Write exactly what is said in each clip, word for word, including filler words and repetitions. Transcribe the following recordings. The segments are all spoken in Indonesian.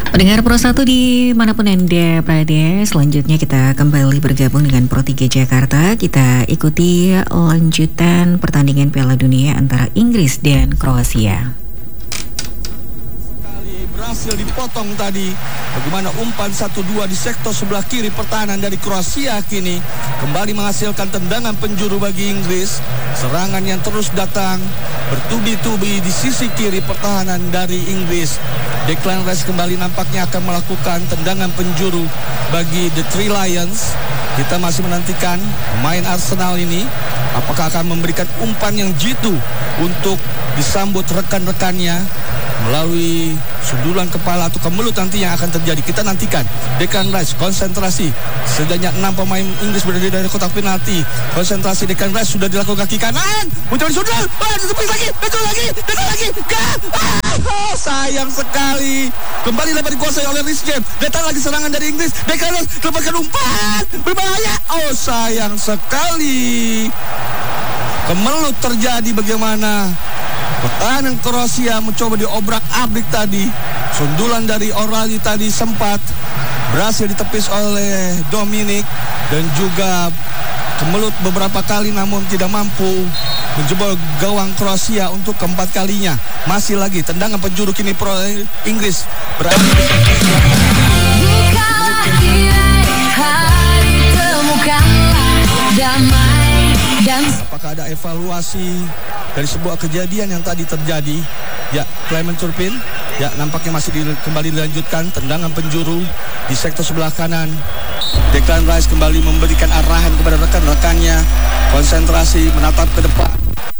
Pendengar Pro satu dimanapun Anda berada, selanjutnya kita kembali bergabung dengan Pro tiga Jakarta. Kita ikuti lanjutan pertandingan Piala Dunia antara Inggris dan Kroasia. Berhasil dipotong tadi. Bagaimana umpan satu dua di sektor sebelah kiri pertahanan dari Kroasia kini kembali menghasilkan tendangan penjuru bagi Inggris. Serangan yang terus datang bertubi-tubi di sisi kiri pertahanan dari Inggris. Declan Rice kembali nampaknya akan melakukan tendangan penjuru bagi The Three Lions. Kita masih menantikan pemain Arsenal ini apakah akan memberikan umpan yang jitu untuk disambut rekan-rekannya melalui sundulan kepala atau kemelut nanti yang akan terjadi. Kita nantikan. Declan Rice konsentrasi. Setidaknya enam pemain Inggris berada dari kotak penalti. Konsentrasi Declan Rice sudah dilakukan kaki kanan. Mencoba sundul. Ah, ditepis lagi. Betul lagi. Betul lagi. Gah. Ah, oh, sayang sekali. Kembali dapat dikuasai oleh Reece James. Datang lagi serangan dari Inggris. Declan Rice lepaskan umpan. Berbahaya. Oh, sayang sekali. Kemelut terjadi bagaimana pertahanan Kroasia mencoba diobrak-abrik tadi. Sundulan dari O'Reilly tadi sempat berhasil ditepis oleh Dominic dan juga kemelut beberapa kali namun tidak mampu menjebol gawang Kroasia untuk keempat kalinya. Masih lagi tendangan penjuru kini pro Inggris berada di apakah ada evaluasi dari sebuah kejadian yang tadi terjadi? Ya, Clement Turpin. Ya, nampaknya masih di, kembali dilanjutkan tendangan penjuru di sektor sebelah kanan. Declan Rice kembali memberikan arahan kepada rekan-rekannya. Konsentrasi menatap ke depan.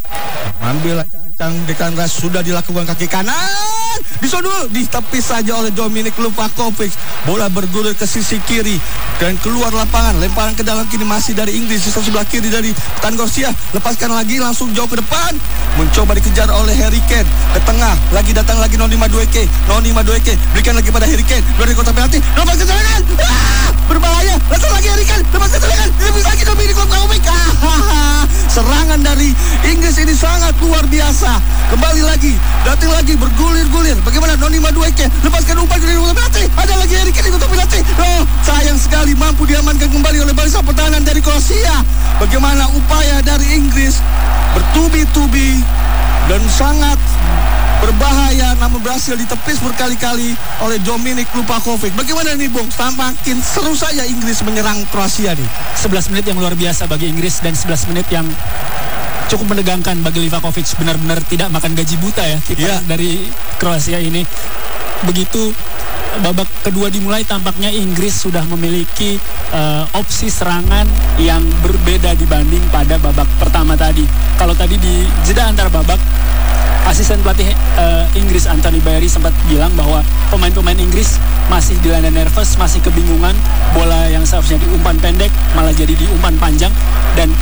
Ambil ancang-ancang Declan Rice sudah dilakukan kaki kanan. Disodul, ditepis saja oleh Dominic Lupakovic. Bola bergulir ke sisi kiri dan keluar lapangan. Lemparan ke dalam kini masih dari Inggris. Sisa sebelah kiri dari pertahanan Kroasia. Lepaskan lagi langsung jauh ke depan. Mencoba dikejar oleh Harry Kane. Ke tengah. Lagi datang lagi Noni Madueke. Noni Madueke. Berikan lagi pada Harry Kane. Dari kotak penalti. Lepaskan serangan. Ah, berbahaya. Langsung lagi Harry Kane. Lepaskan serangan. Lebih lagi Dominic Lupakovic. Ah, serangan dari Inggris ini sangat luar biasa. Kembali lagi. Datang lagi bergulir-gulir. Bagaimana Noni Madueke lepaskan umpan dari kotak penalti. Ada lagi Harry Kane di kotak penalti. Oh, sayang sekali mampu diamankan kembali oleh barisan pertahanan dari Kroasia. Bagaimana upaya dari Inggris bertubi-tubi dan sangat berbahaya namun berhasil ditepis berkali-kali oleh Dominic Lupakovic. Bagaimana nih Bung? Tampakin seru saja Inggris menyerang Kroasia nih. sebelas menit yang luar biasa bagi Inggris dan sebelas menit yang cukup menegangkan bagi Livakovic. Benar-benar tidak makan gaji buta ya kiper yeah. dari Kroasia ini. Begitu babak kedua dimulai tampaknya Inggris sudah memiliki uh, opsi serangan yang berbeda dibanding pada babak pertama tadi. Kalau tadi di jeda antar babak, asisten pelatih uh, Inggris Anthony Barry sempat bilang bahwa pemain-pemain Inggris masih dilanda nervous, masih kebingungan. Bola yang seharusnya diumpan pendek malah jadi diumpan panjang. Dan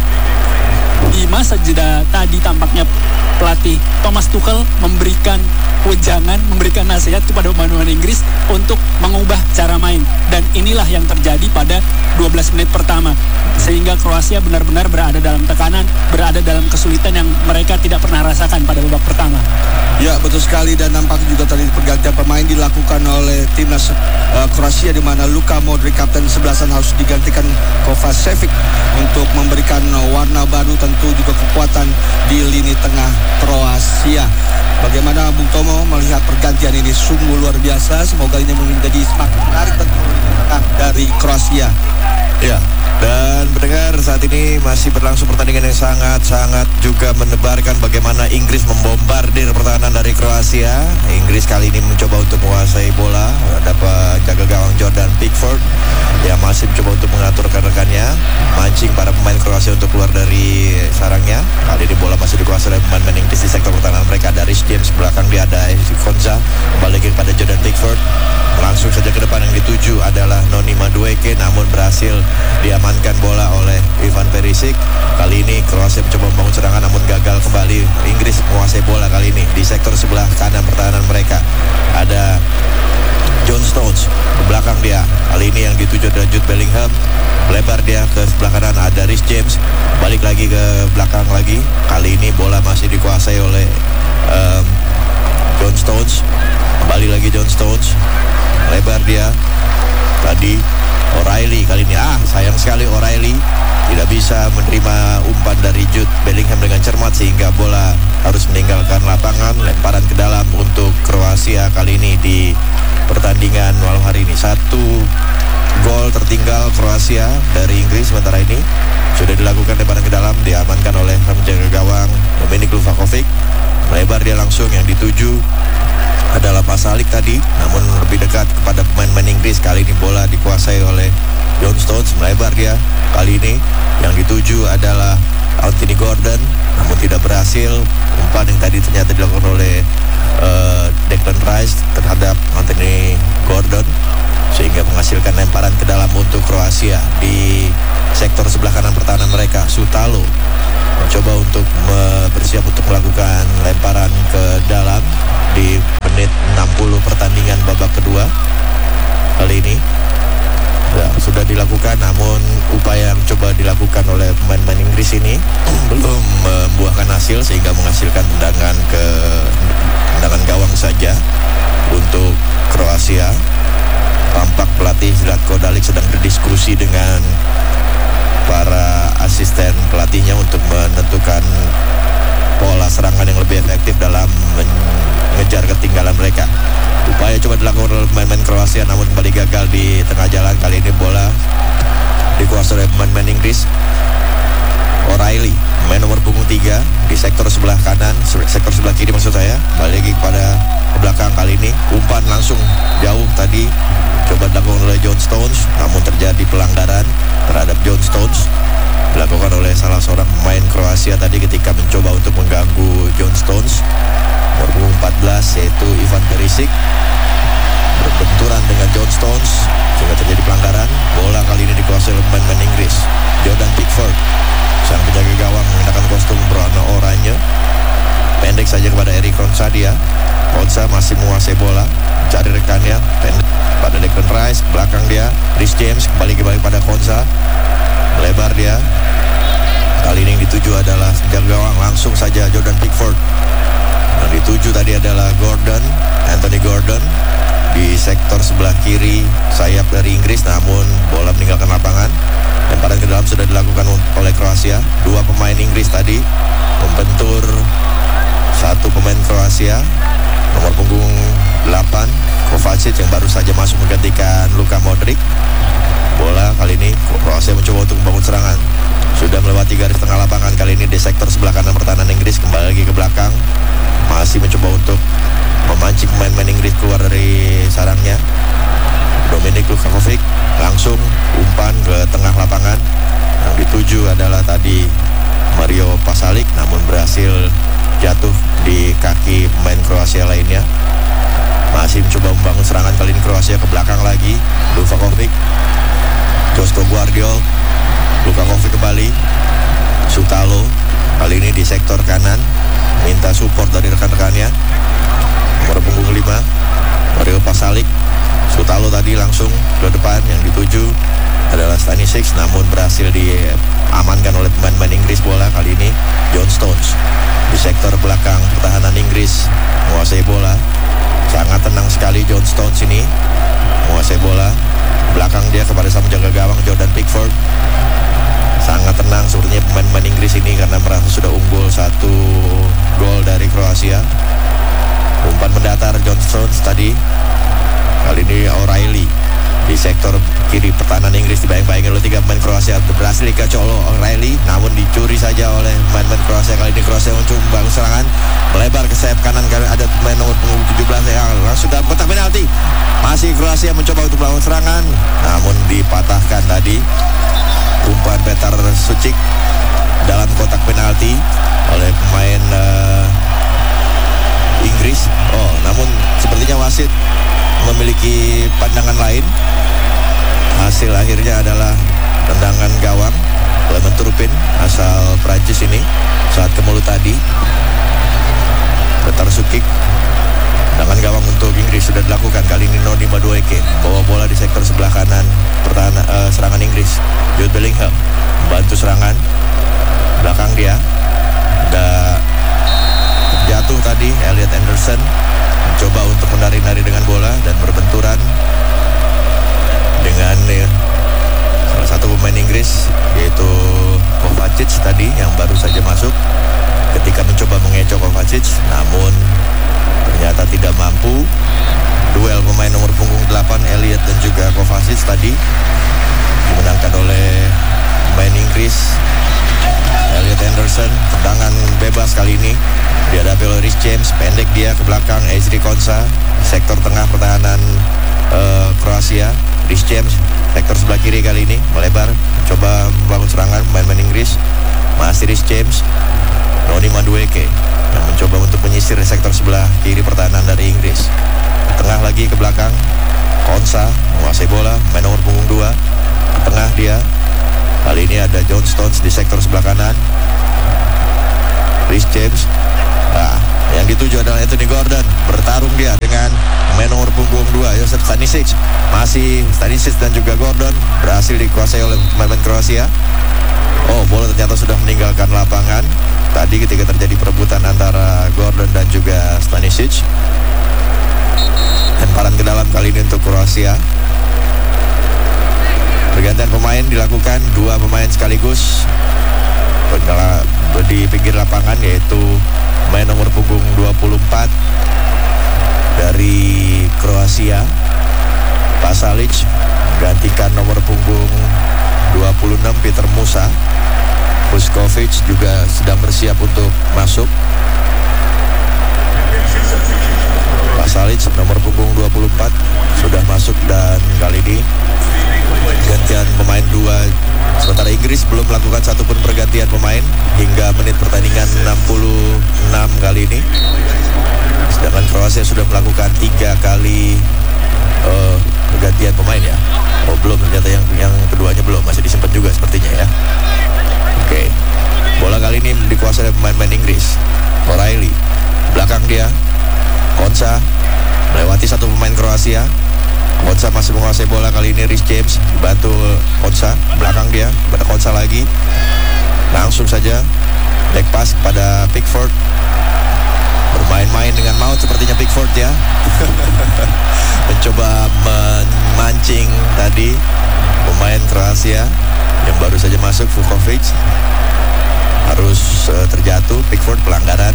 di masa jeda tadi tampaknya pelatih Thomas Tuchel memberikan wejangan, memberikan nasihat kepada pemain-pemain Inggris untuk mengubah cara main. Dan inilah yang terjadi pada dua belas menit pertama. Sehingga Kroasia benar-benar berada dalam tekanan, berada dalam kesulitan yang mereka tidak pernah rasakan pada babak pertama. Ya, betul sekali. Dan nampaknya juga tadi pergantian pemain dilakukan oleh timnas uh, Kroasia di mana Luka Modric kapten sebelasan harus digantikan Kovacevic untuk memberikan uh, warna baru, tentu juga kekuatan di lini tengah Kroasia. Bagaimana Bung Tomo melihat pergantian ini? Sungguh luar biasa. Semoga ini menjadi semakin menarik tentu dari Kroasia. Ya, dan mendengar saat ini masih berlangsung pertandingan yang sangat-sangat juga menebarkan bagaimana Inggris membombardir pertahanan dari Kroasia. Inggris kali ini mencoba untuk menguasai bola. Ada penjaga gawang Jordan Pickford yang masih mencoba untuk mengatur rekan-rekannya, mancing para pemain Kroasia untuk keluar dari sarangnya. Kali ini bola masih dikuasai oleh pemain Inggris di sektor pertahanan mereka. Ada Reece James, belakang dia ada Konza, kembali lagi kepada Jordan Pickford. Langsung saja ke depan yang dituju adalah Noni Madueke, namun berhasil diamankan bola oleh Ivan Perisic. Kali ini Kroasia mencoba membangun serangan namun gagal kembali. Inggris menguasai bola kali ini di sektor sebelah kanan pertahanan mereka. Ada John Stones ke belakang dia. Kali ini yang dituju adalah Jude Bellingham. Lebar dia ke sebelah kanan, ada Reece James. Balik lagi ke belakang lagi. Kali ini bola masih dikuasai oleh um, John Stones. Kembali lagi John Stones. Lebar dia. Tadi O'Reilly kali ini. Ah, sayang sekali O'Reilly tidak bisa menerima umpan dari Jude Bellingham dengan cermat sehingga bola harus meninggalkan lapangan. Lemparan ke dalam untuk Kroasia kali ini di pertandingan malam hari ini. Satu gol tertinggal Kroasia dari Inggris sementara ini. Sudah dilakukan lemparan ke dalam, diamankan oleh penjaga gawang Dominik Livakovic. Lebar dia langsung, yang dituju adalah Pasalic tadi, namun lebih dekat kepada pemain-pemain Inggris. Kali ini bola dikuasai oleh John Stones. Melebar dia kali ini, yang dituju adalah Anthony Gordon, namun tidak berhasil. Umpan yang tadi ternyata dilakukan oleh uh, Declan Rice terhadap Anthony Gordon, sehingga menghasilkan lemparan ke dalam untuk Kroasia. Di sektor sebelah kanan pertahanan mereka, Sutalo mencoba untuk me- bersiap untuk melakukan lemparan ke dalam di menit enam puluh pertandingan babak kedua kali ini. Ya, sudah dilakukan, namun upaya yang coba dilakukan oleh pemain-pemain Inggris ini belum membuahkan hasil sehingga menghasilkan tendangan ke tendangan gawang saja untuk Kroasia. Tampak pelatih Zlatko Dalic sedang berdiskusi dengan para asisten pelatihnya untuk menentukan pola serangan yang lebih efektif dalam mengejar ketinggalan mereka. Upaya coba dilakukan oleh pemain-pemain Kroasia namun kembali gagal di tengah jalan. Kali ini bola dikuasai oleh pemain-pemain Inggris. O'Reilly, pemain nomor punggung tiga di sektor sebelah kanan, sektor sebelah kiri maksud saya. Balik lagi kepada ke belakang kali ini. Umpan langsung jauh tadi coba dilakukan oleh John Stones, namun terjadi pelanggaran terhadap John Stones dilakukan oleh salah seorang pemain Kroasia tadi ketika mencoba untuk mengganggu John Stones. Nomor punggung empat belas yaitu Ivan Perisic berbenturan dengan John Stones sehingga terjadi pelanggaran. Bola kali ini dikuasai oleh pemain-pemain Inggris. Jordan Pickford, sang penjaga gawang mengenakan kostum berwarna oranye, pendek saja kepada Eric Konsa. Dia Konsa masih menguasai bola, mencari rekannya, pendek pada Declan Rice. Belakang dia Rhys James, kembali kembali pada Konsa. Lebar dia. Kali ini yang dituju adalah penjaga gawang, langsung saja Jordan Pickford. Yang dituju tadi adalah Gordon, Anthony Gordon di sektor sebelah kiri sayap dari Inggris, namun bola meninggalkan lapangan. Lemparan ke dalam sudah dilakukan oleh Kroasia. Dua pemain Inggris tadi membentur satu pemain Kroasia, nomor punggung delapan Kovacic yang baru saja masuk menggantikan Luka Modric. Bola kali ini Kroasia mencoba untuk membangun serangan. Sudah melewati garis tengah lapangan kali ini di sektor sebelah kanan pertahanan Inggris. Kembali lagi ke belakang, masih mencoba untuk memancing pemain-pemain Inggris keluar dari sarangnya. Dominik Livakovic langsung umpan ke tengah lapangan. Yang dituju adalah tadi Mario Pasalic, namun berhasil jatuh di kaki pemain Kroasia lainnya. Masih mencoba membangun serangan kali ini Kroasia ke belakang lagi. Livakovic, Josko Gvardiol, Livakovic kembali. Sutalo kali ini di sektor kanan minta support dari rekan-rekannya. Nomor punggung lima Mario Pasalic. Sutalo tadi langsung ke depan, yang dituju adalah Stanisic, namun berhasil diamankan oleh pemain-pemain Inggris. Bola kali ini John Stones di sektor belakang pertahanan Inggris menguasai bola. Sangat tenang sekali John Stones ini menguasai bola. Belakang dia kepada sang penjaga gawang Jordan Pickford. Sangat tenang sepertinya pemain-pemain Inggris ini karena merasa sudah unggul satu gol dari Kroasia. Umpan mendatar John Stones tadi. Kali ini O'Reilly di sektor kiri pertahanan Inggris dibayang-bayangin oleh tiga pemain Kroasia. Berhasil dikacau O'Reilly, namun dicuri saja oleh pemain-pemain Kroasia. Kali ini Kroasia mencoba membangun serangan, melebar ke sayap kanan karena ada pemain nomor punggung tujuh belas yang langsung dalam kotak penalti. Masih Kroasia mencoba untuk melakukan serangan, namun dipatahkan tadi umpan Petar Sucic dalam kotak penalti oleh pemain uh, Inggris. Oh, namun sepertinya wasit memiliki pandangan lain. Hasil akhirnya adalah tendangan gawang Clement Turpin asal Prancis ini saat ke mulut tadi. Petar Sucic, tendangan gawang untuk Inggris sudah dilakukan. Kali ini Noni Madueke bawa bola di sektor sebelah kanan pertahanan uh, serangan Inggris. Jude Bellingham membantu serangan. Belakang dia ada jatuh tadi Elliot Anderson, mencoba untuk menari-nari dengan bola dan berbenturan James, pendek dia ke belakang. Ezri Konsa, sektor tengah pertahanan uh, Kroasia. Rhys James, sektor sebelah kiri kali ini melebar, coba membangun serangan pemain-pemain Inggris. Masih Rhys James, Noni Madueke yang mencoba untuk menyisir sektor sebelah kiri pertahanan dari Inggris. Tengah lagi ke belakang, Konsa menguasai bola, main nomor punggung dua. Ke tengah dia, kali ini ada John Stones di sektor sebelah kanan. Rhys James, nah, yang dituju adalah Anthony Gordon. Bertarung dia dengan main nomor punggung dua Josip Stanisic. Masih Stanisic dan juga Gordon berhasil dikuasai oleh pemain Kroasia. Oh, bola ternyata sudah meninggalkan lapangan tadi ketika terjadi perebutan antara Gordon dan juga Stanisic. Lemparan ke dalam kali ini untuk Kroasia. Pergantian pemain dilakukan, dua pemain sekaligus di pinggir lapangan, yaitu main nomor punggung dua puluh empat dari Kroasia, Pasalic, gantikan nomor punggung dua puluh enam Peter Musa. Vuskovic juga sedang bersiap untuk masuk. Pasalic nomor punggung dua puluh empat sudah masuk, dan kali ini gantian pemain dua. Sementara Inggris belum melakukan satupun pergantian pemain hingga menit pertandingan enam puluh enam kali ini. Sedangkan Kroasia sudah melakukan tiga kali uh, pergantian pemain ya. Oh belum, ternyata yang yang keduanya belum, masih disimpan juga sepertinya ya. Oke, okay. Bola kali ini dikuasai oleh pemain-pemain Inggris. O'Reilly, belakang dia, Konsa melewati satu pemain Kroasia. Konsa masih menguasai bola kali ini. Rhys James dibantu Konsa, belakang dia pada Konsa lagi. Langsung saja back pass kepada Pickford. Bermain-main dengan maut sepertinya Pickford ya. Mencoba memancing tadi pemain Kroasia yang baru saja masuk, Vukovic. Harus uh, terjatuh. Pickford pelanggaran.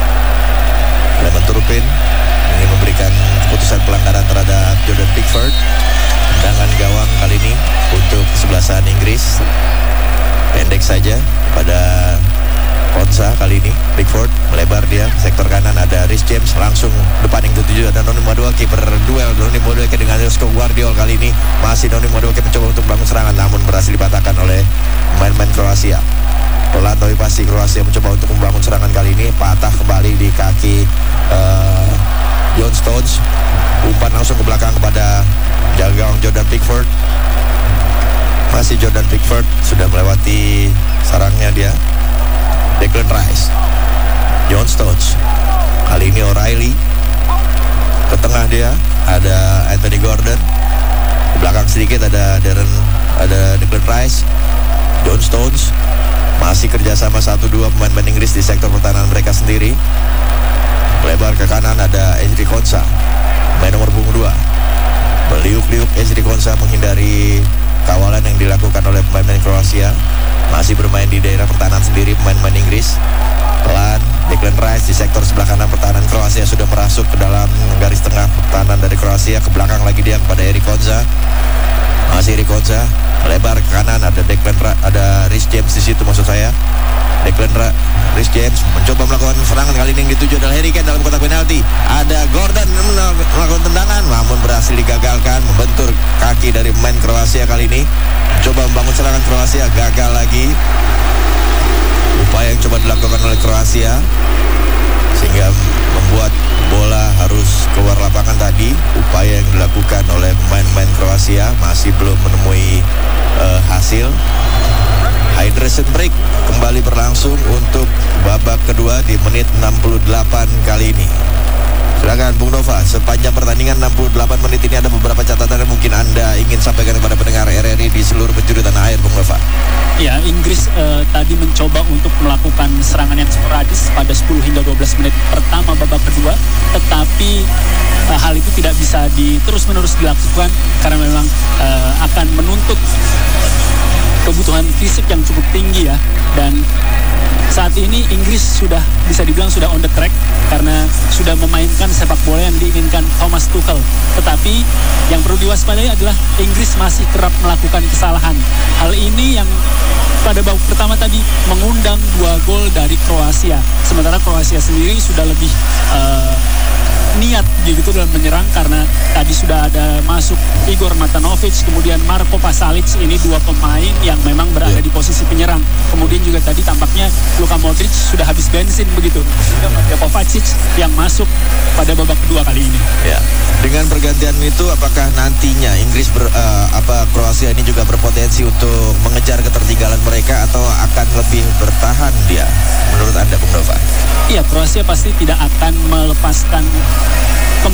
Clement Turpin ingin memberikan keputusan pelanggaran terhadap Jordan Pickford. Tendangan gawang kali ini untuk kesebelasan Inggris. Pendek saja pada Konsa kali ini. Pickford melebar dia sektor kanan, ada Rhys James langsung depan yang ketujuh, ada Noni Madueke berduel. Noni Madueke dengan Josko Gvardiol kali ini. Masih Noni Madueke mencoba untuk bangun serangan, namun berhasil dipatahkan oleh pemain-pemain Kroasia. Pelan tapi pasti Kroasia mencoba untuk membangun serangan kali ini. Patah kembali di kaki uh, John Stones. Umpan langsung ke belakang kepada jaga gawang Jordan Pickford. Masih Jordan Pickford sudah melewati sarangnya dia. Declan Rice, John Stones, kali ini O'Reilly. Ke tengah dia ada Anthony Gordon. Ke belakang sedikit ada Darren, ada Declan Rice, John Stones. Masih kerjasama satu dua pemain-pemain Inggris di sektor pertahanan mereka sendiri. Lebar ke kanan ada Ezri Konsa, main nomor punggung dua. Meliuk-liuk Ezri Konsa menghindari kawalan yang dilakukan oleh pemain-pemain Kroasia. Masih bermain di daerah pertahanan sendiri pemain-pemain Inggris. Pelan Declan Rice di sektor sebelah kanan pertahanan Kroasia sudah merasuk ke dalam garis tengah pertahanan dari Kroasia. Ke belakang lagi dia kepada Erik Konsa. Masih Erik Konsa melebar ke kanan, ada Declan Ra, ada Rhys James di situ maksud saya. Declan Ra, Rhys James mencoba melakukan serangan, kali ini yang dituju adalah Harry Kane dalam kotak penalti. Ada Gordon melakukan tendangan namun berhasil digagalkan, membentur kaki dari pemain Kroasia kali ini. Coba membangun serangan Kroasia, gagal lagi. Upaya yang coba dilakukan oleh Kroasia sehingga membuat bola harus keluar lapangan tadi. Upaya yang dilakukan oleh pemain-pemain Kroasia masih belum menemui uh, hasil. Hydration break kembali berlangsung untuk babak kedua di menit enam puluh delapan kali ini. Silakan Bung Nova, sepanjang pertandingan enam puluh delapan menit ini ada beberapa catatan yang mungkin Anda ingin sampaikan kepada pendengar R R I di seluruh penjuru tanah air, Bung Nova. Ya, Inggris uh, tadi mencoba untuk melakukan serangan yang sporadis pada sepuluh hingga dua belas menit pertama babak kedua, tetapi uh, hal itu tidak bisa di, terus-menerus dilakukan karena memang uh, akan menuntut kebutuhan fisik yang cukup tinggi ya, dan saat ini Inggris sudah bisa dibilang sudah on the track karena sudah memainkan sepak bola yang diinginkan Thomas Tuchel. Tetapi yang perlu diwaspadai adalah Inggris masih kerap melakukan kesalahan. Hal ini yang pada babak pertama tadi mengundang dua gol dari Kroasia. Sementara Kroasia sendiri sudah lebih uh, niat gitu dalam menyerang karena tadi sudah ada masuk Igor Matanovic, kemudian Marko Pasalic, ini dua pemain yang memang berada yeah. di posisi penyerang. Kemudian juga tadi tampaknya Luka Modric sudah habis bensin begitu. Juga Mateo Kovacic yang masuk pada babak kedua kali ini. Ya. Dengan pergantian itu apakah nantinya Inggris ber, uh, apa Kroasia ini juga berpotensi untuk mengejar ketertinggalan mereka atau akan lebih bertahan dia? Menurut Anda, Bung Nova? Iya, Kroasia pasti tidak akan melepaskan